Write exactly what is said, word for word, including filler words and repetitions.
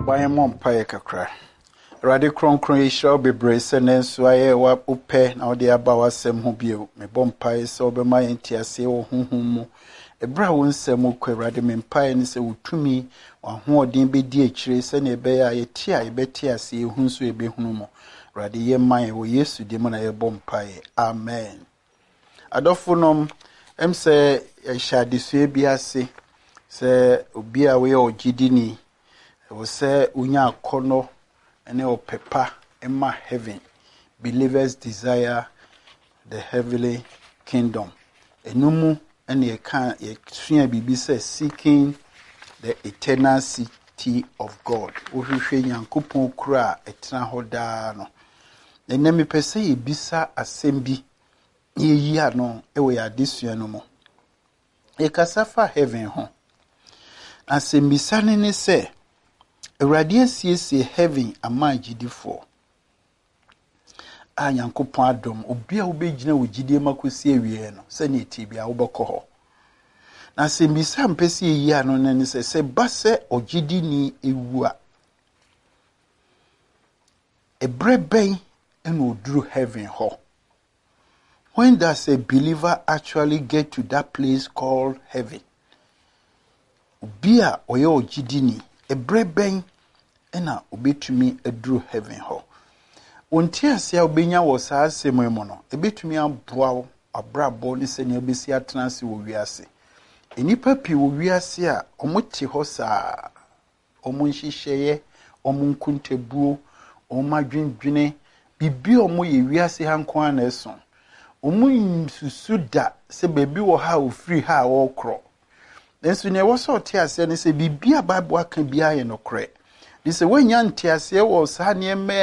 Abaye mompaye kakra. Rade kronkron yishra bebre se nenso aye wa upe na ode aba wasem ho bio. Me bompaye se obema yentiase wo honhom mu. Ebra wo nsem kɔ rade me mpaye ne se wutumi wa ho odin bedi akire se ne ebe ya yeti a yebeti ase ehun so ebehunu mu. Rade ye man wo Yesu de mu na ye bompaye. Amen. Adofunom em se yashade so ebiase se obi a we ogidini wo se unya akono ene opepa emma heaven. Believers desire the heavenly kingdom. Enumu ene ye kan ye sua bibi se seeking the eternal city of God. Wo hwehwe Nyankopɔn kura etena hoda no. Ene me pese ye bisa asembi ye yi ano ewe ya desua no mo. E kasafa heaven ho. Asembisa ne se Awurade asiesie heaven ama gidifo. A Nyankopɔn adom obi a wobɛgyina wo gidie makosi awie no se ne ti bia wobɛkɔ hɔ. Na asembisa mpɛsi yi ano ne se se ba se ogidi ni ewu a ebrebɛn eno oduru heaven hɔ. When does a believer actually get to that place called heaven? Obia oye ogidini ebreben ena obetumi aduru heaven ho. Wonti ase obenya wo saa asemu mu no ebetumi aboa wo abrabo ne se ne obesi atenase wo wiase. Enipa pi wo wiase a omote ho saa omo nhihye omo nkuntebuo omo adwendwene bibi omo ye wiase hanko ana eso. Omo nsusu da se bebi wo ha ofiri ha wo kro. Nenso ne woso te ase ne se bibia Bible aka bia ye nokre. Ni se wanya nte ase wo sa ne